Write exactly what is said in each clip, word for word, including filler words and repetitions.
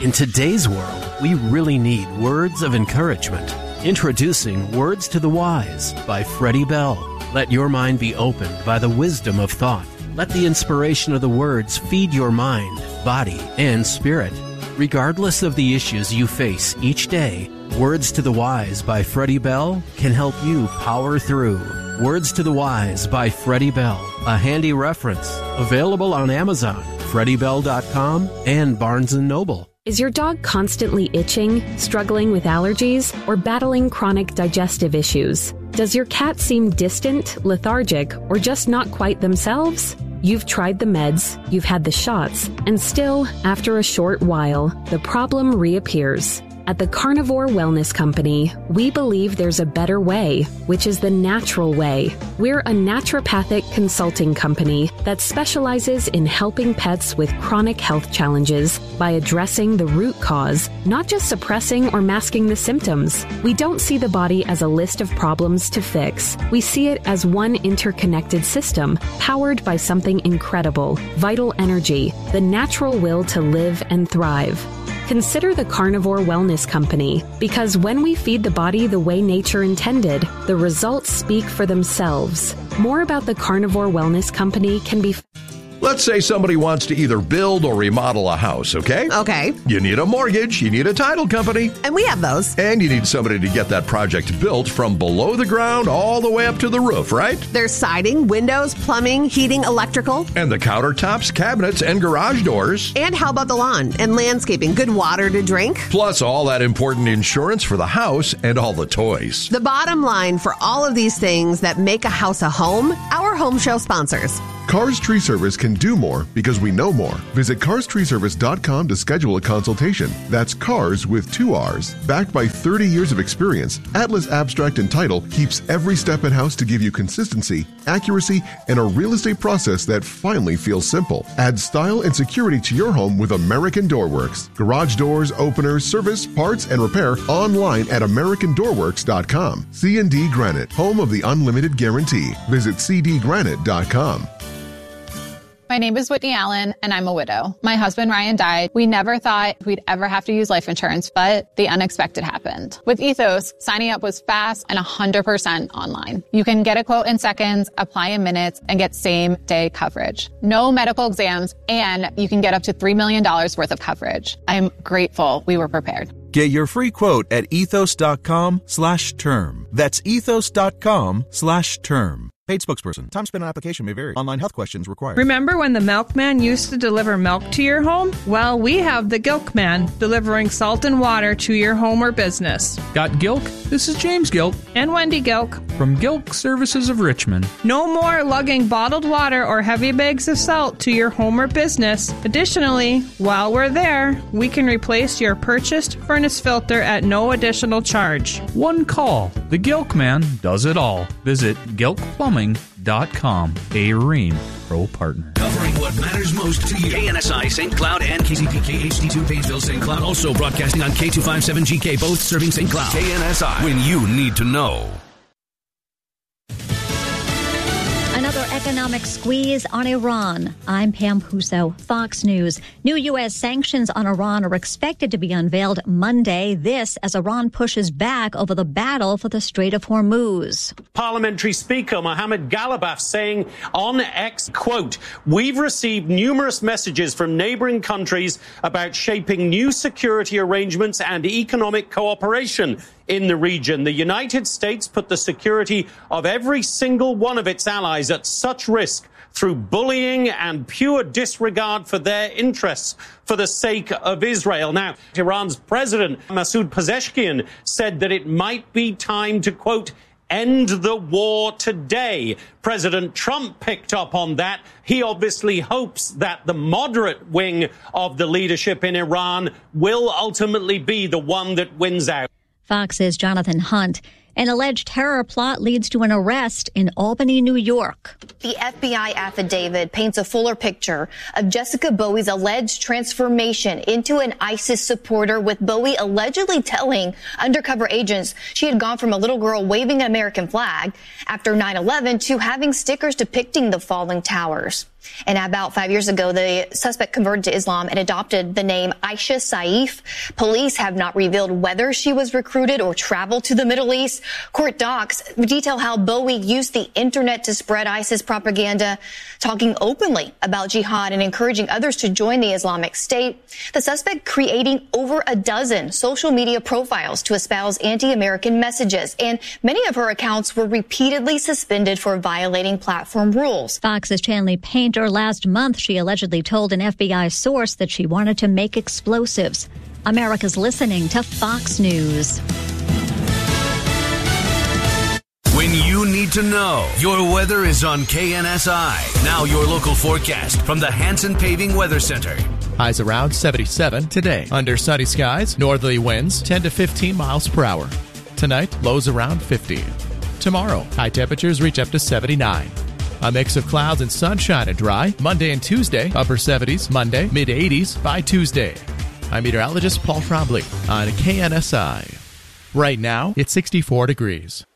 In today's world, we really need words of encouragement. Introducing Words to the Wise by Freddie Bell. Let your mind be opened by the wisdom of thought. Let the inspiration of the words feed your mind, body, and spirit. Regardless of the issues you face each day, Words to the Wise by Freddie Bell can help you power through. Words to the Wise by Freddie Bell, a handy reference. Available on Amazon, freddie bell dot com, and Barnes and Noble. Is your dog constantly itching, struggling with allergies, or battling chronic digestive issues? Does your cat seem distant, lethargic, or just not quite themselves? You've tried the meds, you've had the shots, and still, after a short while, the problem reappears. At the Carnivore Wellness Company, we believe there's a better way, which is the natural way. We're a naturopathic consulting company that specializes in helping pets with chronic health challenges by addressing the root cause, not just suppressing or masking the symptoms. We don't see the body as a list of problems to fix. We see it as one interconnected system, powered by something incredible, vital energy, the natural will to live and thrive. Consider the Carnivore Wellness Company, because when we feed the body the way nature intended, the results speak for themselves. More about the Carnivore Wellness Company can be... Let's say somebody wants to either build or remodel a house, okay? Okay. You need a mortgage, you need a title company. And we have those. And you need somebody to get that project built from below the ground all the way up to the roof, right? There's siding, windows, plumbing, heating, electrical. And the countertops, cabinets, and garage doors. And how about the lawn and landscaping? Good water to drink. Plus all that important insurance for the house and all the toys. The bottom line for all of these things that make a house a home, our home show sponsors. Cars Tree Service can do more because we know more. Visit cars tree service dot com to schedule a consultation. That's cars with two R's. Backed by thirty years of experience, Atlas Abstract and Title keeps every step in-house to give you consistency, accuracy, and a real estate process that finally feels simple. Add style and security to your home with American Door Works. Garage doors, openers, service, parts, and repair online at american door works dot com. C and D Granite, home of the unlimited guarantee. Visit c d granite dot com. My name is Whitney Allen, and I'm a widow. My husband, Ryan, died. We never thought we'd ever have to use life insurance, but the unexpected happened. With Ethos, signing up was fast and one hundred percent online. You can get a quote in seconds, apply in minutes, and get same-day coverage. No medical exams, and you can get up to three million dollars worth of coverage. I'm grateful we were prepared. Get your free quote at ethos.com slash term. That's ethos.com slash term. Paid spokesperson. Time spent on application may vary. Online health questions required. Remember when the milkman used to deliver milk to your home? Well, we have the Gilkman, delivering salt and water to your home or business. Got Gilk? This is James Gilk. And Wendy Gilk. From Gilk Services of Richmond. No more lugging bottled water or heavy bags of salt to your home or business. Additionally, while we're there, we can replace your purchased furnace filter at no additional charge. One call. The Gilk Man does it all. Visit Gilk Plumbing dot com, a Rheem Pro partner. Covering what matters most to you. K N S I, Saint Cloud, and K C P K H D two, Painesville, Saint Cloud. Also broadcasting on K two fifty-seven G K, both serving Saint Cloud. K N S I, when you need to know. Another economic squeeze on Iran. I'm Pam Puso, Fox News. New U S sanctions on Iran are expected to be unveiled Monday. This as Iran pushes back over the battle for the Strait of Hormuz. Parliamentary Speaker Mohammed Ghalibaf saying on X, quote, "We've received numerous messages from neighboring countries about shaping new security arrangements and economic cooperation in the region. The United States put the security of every single one of its allies at such risk through bullying and pure disregard for their interests for the sake of Israel." Now, Iran's president, Masoud Pezeshkian, said that it might be time to, quote, "end the war today." President Trump picked up on that. He obviously hopes that the moderate wing of the leadership in Iran will ultimately be the one that wins out. Fox's Jonathan Hunt. An alleged terror plot leads to an arrest in Albany, New York. The F B I affidavit paints a fuller picture of Jessica Bowie's alleged transformation into an ISIS supporter, with Bowie allegedly telling undercover agents she had gone from a little girl waving an American flag after nine eleven to having stickers depicting the falling towers. And about five years ago, the suspect converted to Islam and adopted the name Aisha Saif. Police have not revealed whether she was recruited or traveled to the Middle East. Court docs detail how Bowie used the internet to spread ISIS propaganda, talking openly about jihad and encouraging others to join the Islamic State. The suspect creating over a dozen social media profiles to espouse anti-American messages, and many of her accounts were repeatedly suspended for violating platform rules. Fox's Chanley Painter. Last month, she allegedly told an F B I source that she wanted to make explosives. America's listening to Fox News. When you need to know, your weather is on K N S I. Now your local forecast from the Hanson Paving Weather Center. Highs around seventy-seven today. Under sunny skies, northerly winds ten to fifteen miles per hour. Tonight, lows around fifty. Tomorrow, high temperatures reach up to seventy-nine. A mix of clouds and sunshine and dry. Monday and Tuesday, upper seventies. Monday, mid eighties by Tuesday. I'm meteorologist Paul Trombley on K N S I. Right now, it's sixty-four degrees.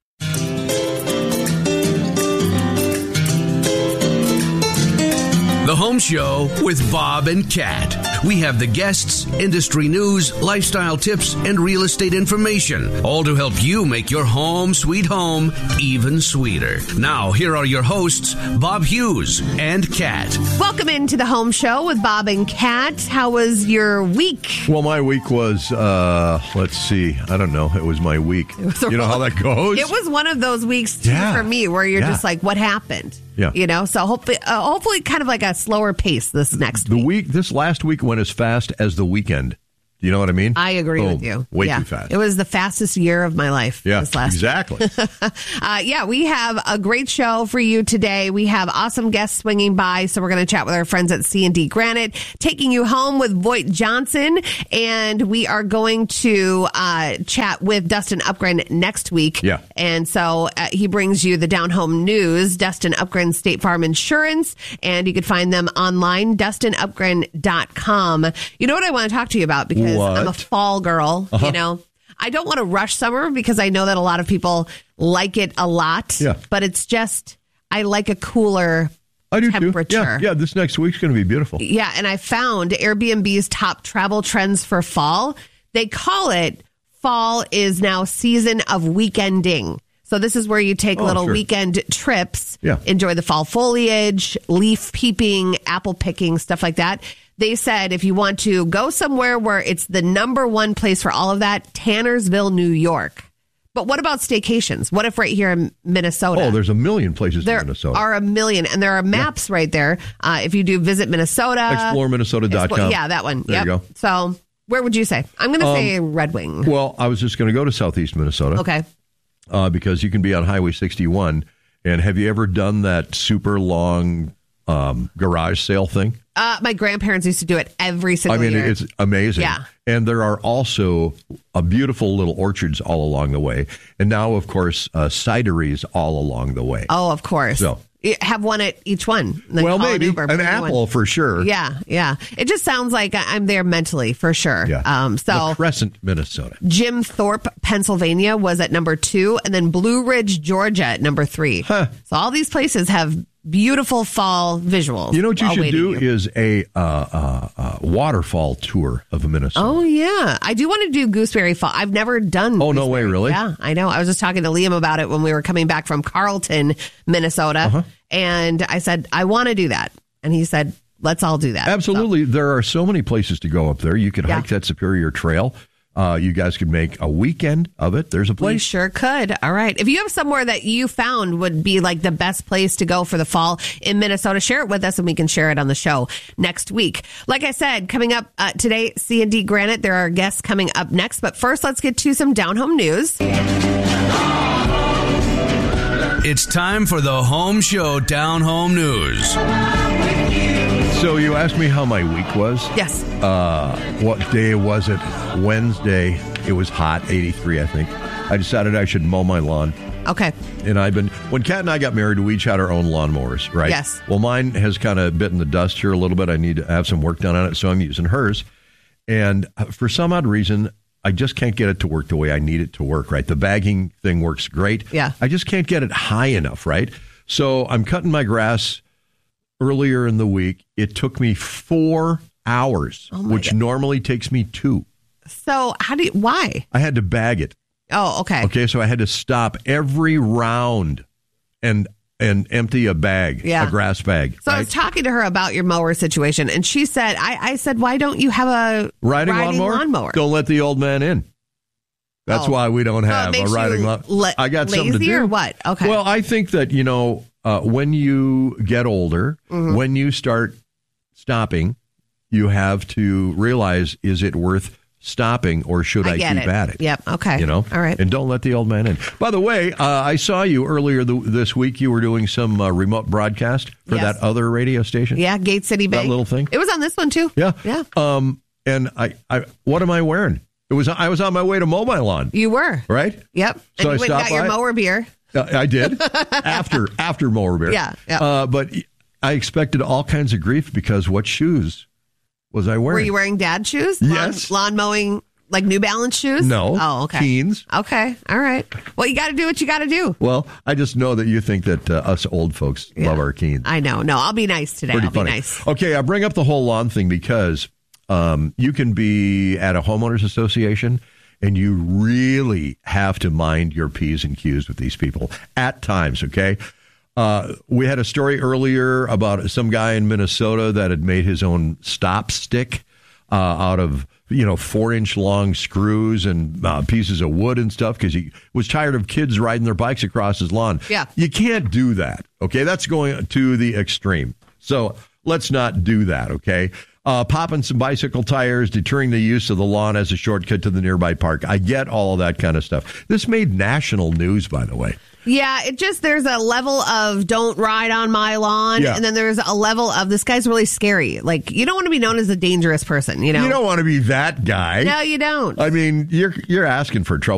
The Home Show with Bob and Kat. We have the guests, industry news, lifestyle tips, and real estate information, all to help you make your home sweet home even sweeter. Now, here are your hosts, Bob Hughes and Kat. Welcome into the Home Show with Bob and Kat. How was your week? Well, my week was, uh, let's see, I don't know. It was my week. Was you know how that goes? It was one of those weeks, too, yeah. for me, where you're yeah. just like, what happened? Yeah. You know, so hopefully, uh, hopefully kind of like a slower pace this next the week. week. This last week went as fast as the weekend. You know what I mean? I agree Boom. with you. Way yeah. too fast. It was the fastest year of my life. Yeah, this last exactly. uh, yeah, we have a great show for you today. We have awesome guests swinging by, so we're going to chat with our friends at C and D Granite, taking you home with Voight Johnson, and we are going to uh, chat with Dustin Upgren next week. Yeah. And so uh, he brings you the down home news, Dustin Upgren State Farm Insurance, and you can find them online, dustin upgren dot com. You know what I want to talk to you about? Because What? I'm a fall girl, uh-huh. you know. I don't want to rush summer because I know that a lot of people like it a lot. Yeah. But it's just, I like a cooler I do temperature. too. Yeah, yeah, this next week's going to be beautiful. Yeah, and I found Airbnb's top travel trends for fall. They call it fall is now season of weekending. So this is where you take Oh, little sure. weekend trips, Yeah. enjoy the fall foliage, leaf peeping, apple picking, stuff like that. They said if you want to go somewhere where it's the number one place for all of that, Tannersville, New York. But what about staycations? What if right here in Minnesota? Oh, there's a million places there in Minnesota. are a million, and there are maps yeah. right there. Uh, if you do visit Minnesota. explore minnesota dot com. Expl- yeah, that one. There yep. you go. So where would you say? I'm going to um, say Red Wing. Well, I was just going to go to southeast Minnesota. Okay. Uh, because you can be on Highway sixty-one. And have you ever done that super long um, garage sale thing? Uh, my grandparents used to do it every single year. I mean, year. it's amazing. Yeah. And there are also a beautiful little orchards all along the way. And now, of course, uh, cideries all along the way. Oh, of course. So you have one at each one. Then well, maybe an, Uber, an apple one. For sure. Yeah, yeah. It just sounds like I'm there mentally for sure. Yeah. Um, so the Crescent, Minnesota. Jim Thorpe, Pennsylvania was at number two, and then Blue Ridge, Georgia at number three. Huh. So all these places have beautiful fall visuals. You know what you should do you. is a uh, uh, uh, waterfall tour of Minnesota. Oh, yeah. I do want to do Gooseberry Fall. I've never done Oh, Gooseberry. no way, really? Yeah, I know. I was just talking to Liam about it when we were coming back from Carlton, Minnesota. Uh-huh. And I said, I want to do that. And he said, let's all do that. Absolutely. So. There are so many places to go up there. You could Yeah. hike that Superior Trail. Uh, you guys could make a weekend of it. There's a place. We sure could. All right. If you have somewhere that you found would be like the best place to go for the fall in Minnesota, share it with us and we can share it on the show next week. Like I said, coming up uh, today, C and D Granite. There are guests coming up next. But first, let's get to some down home news. It's time for the Home Show Down Home News. So you asked me how my week was? Yes. Uh, what day was it? Wednesday. It was hot, eighty-three, I think. I decided I should mow my lawn. Okay. And I've been, when Kat and I got married, we each had our own lawnmowers, right? Yes. Well, mine has kind of bitten the dust here a little bit. I need to have some work done on it, so I'm using hers. And for some odd reason, I just can't get it to work the way I need it to work, right? The bagging thing works great. Yeah. I just can't get it high enough, right? So I'm cutting my grass earlier in the week. It took me four hours, Oh my which God. normally takes me two. So how do you, why? I had to bag it. Oh, okay. Okay, so I had to stop every round and and empty a bag, Yeah. a grass bag. So right? I was talking to her about your mower situation, and she said, I, I said, why don't you have a riding, lawnmower? lawnmower? Don't let the old man in. That's Oh. why we don't So it have a makes riding you lawnmower. le- I got something to lazy do. or what? Okay. Well, I think that, you know, uh, when you get older, Mhm. when you start stopping, you have to realize, is it worth stopping or should I, I get keep it. at it? Yep. Okay. You know? All right. And don't let the old man in. By the way, uh, I saw you earlier th- this week. You were doing some uh, remote broadcast for Yes. that other radio station. Yeah, Gate City That Bank. little thing. It was on this one too. Yeah. Yeah. Um, and I, I, what am I wearing? It was, I was on my way to mow my lawn. You were. Right? Yep. And So you I went and stopped got your by. mower beer. Uh, I did after after mower beer. Yeah, yeah. Uh, but I expected all kinds of grief because what shoes was I wearing? Were you wearing dad shoes? Yes. Lawn, lawn mowing, like New Balance shoes? No. Oh, okay. Keens. Okay. All right. Well, you got to do what you got to do. Well, I just know that you think that uh, us old folks love our Keens. I know. No, I'll be nice today. Pretty I'll funny. be nice. Okay, I bring up the whole lawn thing because um, you can be at a homeowners association and you really have to mind your P's and Q's with these people at times, okay? Uh, we had a story earlier about some guy in Minnesota that had made his own stop stick uh, out of, you know, four-inch long screws and uh, pieces of wood and stuff because he was tired of kids riding their bikes across his lawn. Yeah. You can't do that, okay? That's going to the extreme. So let's not do that, okay? Uh, popping some bicycle tires, deterring the use of the lawn as a shortcut to the nearby park. I get all of that kind of stuff. This made national news, by the way. Yeah, it just, there's a level of don't ride on my lawn. Yeah. And then there's a level of this guy's really scary. Like, you don't want to be known as a dangerous person, you know? You don't want to be that guy. No, you don't. I mean, you're you're asking for trouble.